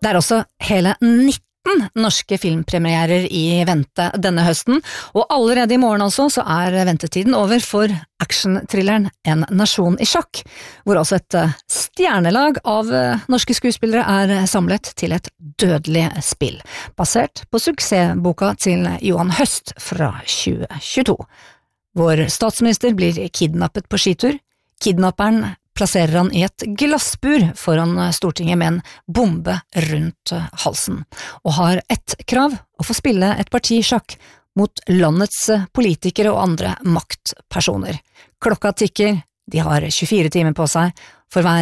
Det også hele 19 norske filmpremierer i vente denne høsten, og allerede i morgen altså så ventetiden over for action-thrilleren En nasjon i sjakk, hvor altså et stjernelag av norske skuespillere samlet til et dødelig spill, basert på suksessboka til Johan Høst fra 2022. Vår statsminister blir kidnappet på skitur. Kidnapperen plasserer han i et glassbur foran Stortinget med en bombe rundt halsen, og har ett krav: å få spille et parti sjakk mot landets politikere og andre maktpersoner. Klokka tikker, de har 24 timer på seg, for hver